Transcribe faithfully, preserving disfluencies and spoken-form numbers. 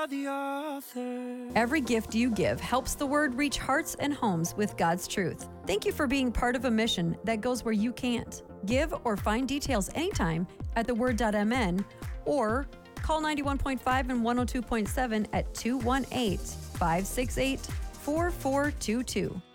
The author. Every gift you give helps the Word reach hearts and homes with God's truth. Thank you for being part of a mission that goes where you can't. Give or find details anytime at the word dot m n or call ninety-one point five and one oh two point seven at two one eight, five six eight, four four two two.